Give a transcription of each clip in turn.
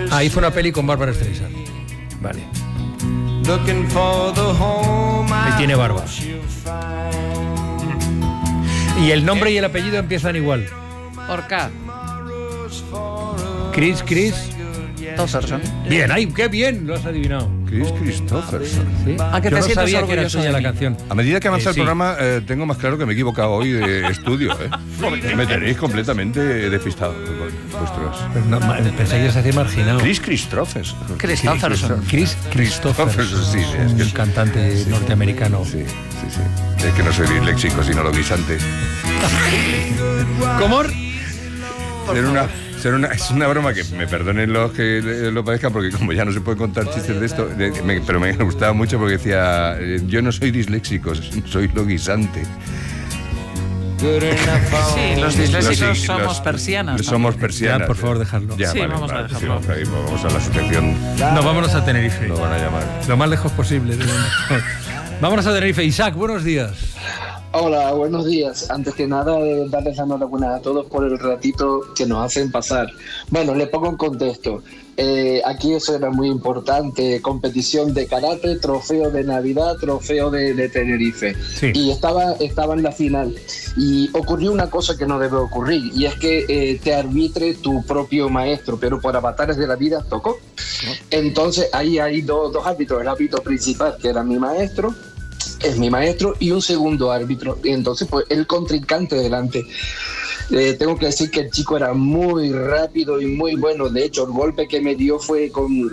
Ah, hizo una peli con Bárbara Streisand. Vale. Y tiene barba. Y el nombre y el apellido empiezan igual. Por K. Chris Christopherson. Bien, ay, qué bien, lo has adivinado. Chris Christopherson. ¿Sí? ¿A que Yo te no sientes sabía que era orgulloso suya de la mí? canción. A medida que avanza el Sí. programa, tengo más claro que me he equivocado hoy de estudio, ¿eh? Me tenéis completamente despistado con vuestros... Pero no, pensé que se hacía marginado. Chris Christopherson. Christopherson. Chris Christopherson, Sí, es que un cantante norteamericano. Sí. Es que no soy disléxico, sino lo guisante. ¿Cómo? Es una broma que me perdonen los que lo padezcan, porque como ya no se pueden contar chistes de esto, pero me gustaba mucho porque decía, yo no soy disléxico, soy lo guisante. Sí, los disléxicos somos persianas. Somos persianas. Ya, por favor, dejadlo. Ya, Sí, vale, vamos a dejarlo. sí, vamos a la asociación. Nos vámonos a Tenerife. Nos van a llamar. Lo más lejos posible. Vámonos a Tenerife. Isaac, buenos días. Hola, buenos días. Antes que nada, darles la enhorabuena a todos por el ratito que nos hacen pasar. Bueno, le pongo en contexto. Aquí eso era muy importante, competición de karate, trofeo de Navidad, trofeo de Tenerife. Sí. Y estaba en la final. Y ocurrió una cosa que no debe ocurrir, y es que te arbitre tu propio maestro, pero por avatares de la vida tocó. Entonces ahí hay dos árbitros, el árbitro principal, que era mi maestro, es mi maestro, y un segundo árbitro. Y entonces, pues, el contrincante delante. Tengo que decir que el chico era muy rápido y muy bueno. De hecho, el golpe que me dio fue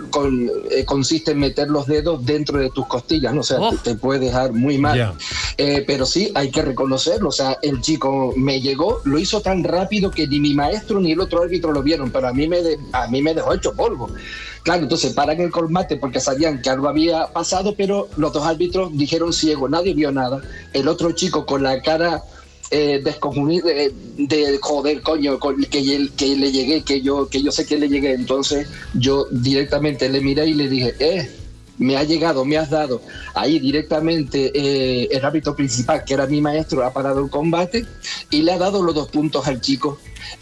consiste en meter los dedos dentro de tus costillas, ¿no? O sea, te puede dejar muy mal. Yeah. Pero sí, hay que reconocerlo. O sea, el chico me llegó, lo hizo tan rápido que ni mi maestro ni el otro árbitro lo vieron, pero a mí me dejó hecho polvo. Claro, entonces paran el combate porque sabían que algo había pasado, pero los dos árbitros dijeron ciego, nadie vio nada. El otro chico con la cara descomunida de joder, coño, que le llegué, que yo sé que le llegué. Entonces yo directamente le miré y le dije, me ha llegado, me has dado. Ahí directamente el árbitro principal, que era mi maestro, ha parado el combate y le ha dado los 2 puntos al chico.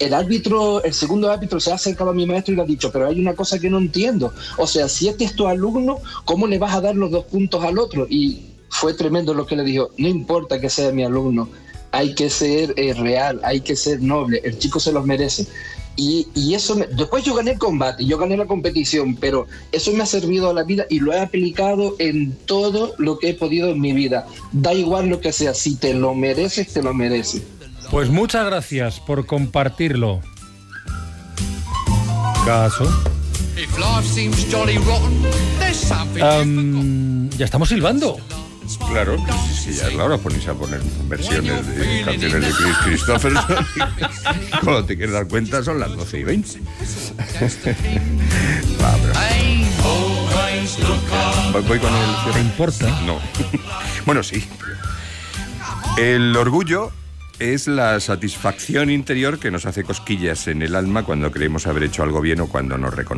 El segundo árbitro se ha acercado a mi maestro y le ha dicho, pero hay una cosa que no entiendo. O sea, si este es tu alumno, ¿cómo le vas a dar los 2 puntos al otro? Y fue tremendo lo que le dijo. No importa que sea mi alumno, hay que ser real, hay que ser noble. El chico se los merece. Y eso, después yo gané el combate, yo gané la competición, pero eso me ha servido a la vida y lo he aplicado en todo lo que he podido en mi vida. Da igual lo que sea, si te lo mereces, te lo mereces. Pues muchas gracias por compartirlo. Caso. Ya estamos silbando. Claro, pues es que ya es la hora, ponéis a poner versiones de canciones de Chris Christopherson. Cuando te quieres dar cuenta son las 12:20. Voy con el... ¿Te importa? No. Bueno, sí. El orgullo es la satisfacción interior que nos hace cosquillas en el alma cuando creemos haber hecho algo bien o cuando nos reconocemos.